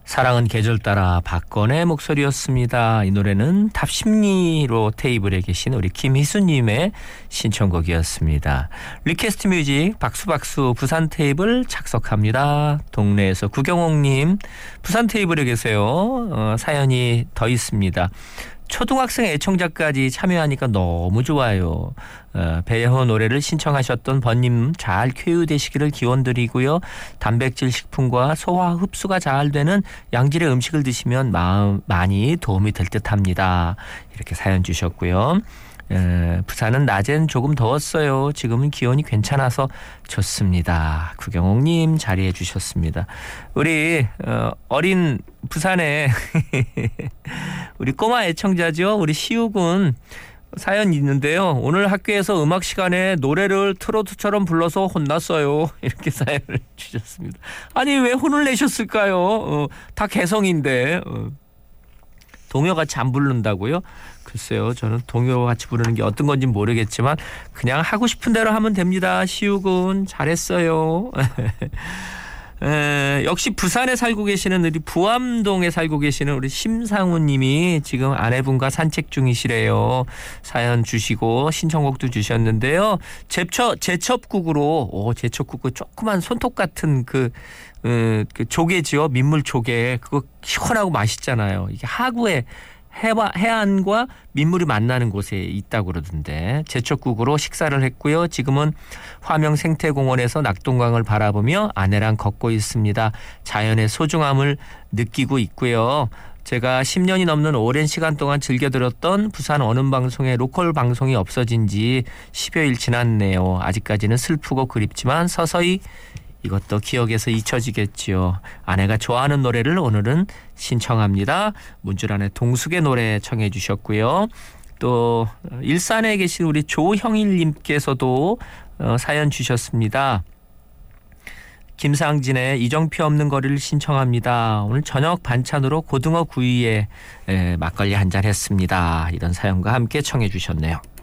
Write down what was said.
사랑은 계절 따라 박건의 목소리였습니다. 이 노래는 탑심리로 테이블에 계신 우리 김희수님의 신청곡이었습니다. 리퀘스트 뮤직 박수박수 부산 테이블 착석합니다. 동네에서 구경옥님 부산 테이블에 계세요. 사연이 더 있습니다. 초등학생 애청자까지 참여하니까 너무 좋아요. 배혜호 노래를 신청하셨던 번님 잘 쾌유되시기를 기원드리고요. 단백질 식품과 소화 흡수가 잘 되는 양질의 음식을 드시면 많이 도움이 될 듯합니다. 이렇게 사연 주셨고요. 부산은 낮엔 조금 더웠어요. 지금은 기온이 괜찮아서 좋습니다. 구경옥님 자리해 주셨습니다. 우리 어린 부산에 우리 꼬마 애청자죠. 우리 시우군 사연 있는데요. 오늘 학교에서 음악 시간에 노래를 트로트처럼 불러서 혼났어요. 이렇게 사연을 주셨습니다. 아니 왜 혼을 내셨을까요? 다 개성인데 동요같이 안 부른다고요? 글쎄요. 저는 동요같이 부르는 게 어떤 건지 모르겠지만 그냥 하고 싶은 대로 하면 됩니다. 시우군 잘했어요. 역시 부산에 살고 계시는 우리 부암동에 살고 계시는 우리 심상훈 님이 지금 아내분과 산책 중이시래요. 사연 주시고 신청곡도 주셨는데요. 제첩국으로 제첩국은 조그만 손톱 같은 그 조개지요. 민물 조개. 그거 시원하고 맛있잖아요. 이게 하구에 해안과 민물이 만나는 곳에 있다고 그러던데 제첩국으로 식사를 했고요. 지금은 화명 생태공원에서 낙동강을 바라보며 아내랑 걷고 있습니다. 자연의 소중함을 느끼고 있고요. 제가 10년이 넘는 오랜 시간 동안 즐겨 들었던 부산 어느 방송의 로컬 방송이 없어진 지 10여일 지났네요. 아직까지는 슬프고 그립지만 서서히 이것도 기억에서 잊혀지겠지요. 아내가 좋아하는 노래를 오늘은 신청합니다. 문주란의 동숙의 노래 청해 주셨고요. 또 일산에 계신 우리 조형일님께서도 사연 주셨습니다. 김상진의 이정표 없는 거리를 신청합니다. 오늘 저녁 반찬으로 고등어 구이에 막걸리 한잔 했습니다. 이런 사연과 함께 청해 주셨네요.